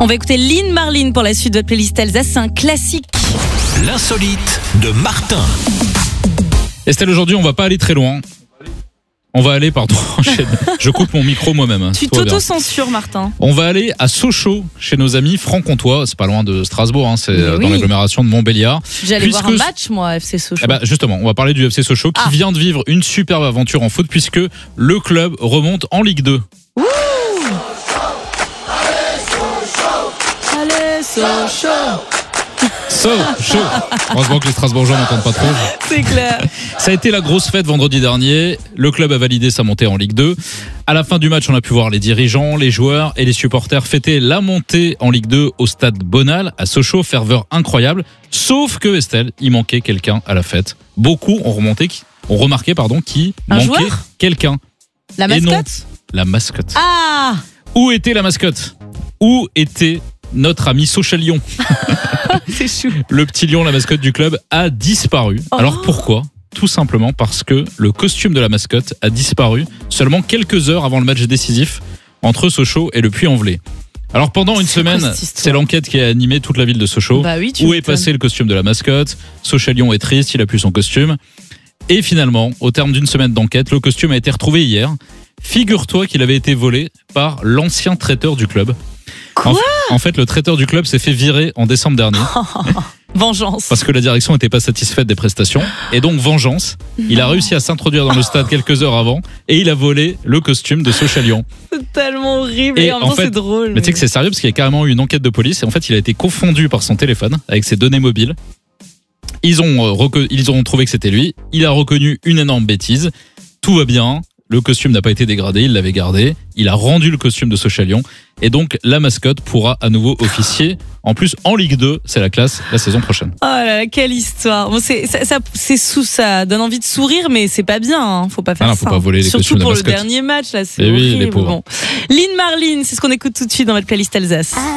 On va écouter Lynn Marlin pour la suite de votre playlist Alsace, c'est un classique. L'insolite de Martin. Estelle, aujourd'hui, on va pas aller très loin. On va aller, je coupe mon micro moi-même. Tu t'auto-censures, Martin. On va aller à Sochaux, chez nos amis franc-comtois. C'est pas loin de Strasbourg, c'est dans l'agglomération de Montbéliard. J'allais voir un match, moi, FC Sochaux. Justement, on va parler du FC Sochaux qui vient de vivre une superbe aventure en foot puisque le club remonte en Ligue 2. Ouh, allez, Sochaux. Sochaux. Heureusement que les Strasbourgeois n'entendent pas trop. C'est clair. Ça a été la grosse fête vendredi dernier. Le club a validé sa montée en Ligue 2. À la fin du match, on a pu voir les dirigeants, les joueurs et les supporters fêter la montée en Ligue 2 au stade Bonal à Sochaux. Ferveur incroyable. Sauf que, Estelle, il manquait quelqu'un à la fête. Beaucoup ont remarqué qu'il manquait quelqu'un. La mascotte ? Et non, la mascotte. Ah ! Où était la mascotte ? Où était notre ami Sochalion? C'est chou. Le petit lion, la mascotte du club, a disparu. Alors pourquoi ? Tout simplement parce que le costume de la mascotte a disparu seulement quelques heures avant le match décisif entre Sochaux et le Puy-en-Velay. Alors pendant une semaine, c'est l'enquête qui a animé toute la ville de Sochaux. Où est passé le costume de la mascotte ? Sochalion est triste, il a plus son costume. Et finalement, au terme d'une semaine d'enquête, le costume a été retrouvé hier. Figure-toi qu'il avait été volé par l'ancien traiteur du club. Quoi ? En fait, le traiteur du club s'est fait virer en décembre dernier. Vengeance. Parce que la direction n'était pas satisfaite des prestations. Et donc, vengeance. Il a réussi à s'introduire dans le stade quelques heures avant et il a volé le costume de Sochalion. C'est tellement horrible et en même temps, c'est drôle. Mais tu sais que c'est sérieux parce qu'il y a carrément eu une enquête de police et en fait, il a été confondu par son téléphone avec ses données mobiles. Ils ont trouvé que c'était lui. Il a reconnu une énorme bêtise. Tout va bien. Le costume n'a pas été dégradé, il l'avait gardé. Il a rendu le costume de Sochalion. Et donc, la mascotte pourra à nouveau officier. En plus, en Ligue 2, c'est la classe la saison prochaine. Oh là là, quelle histoire. Bon, ça donne envie de sourire, mais c'est pas bien. Hein. Faut pas faire ça. Faut pas voler les surtout costumes de pour mascotte. Le dernier match, là, c'est horrible. Oui, les pauvres. Bon. Lynn Marlin, c'est ce qu'on écoute tout de suite dans votre playlist Alsace.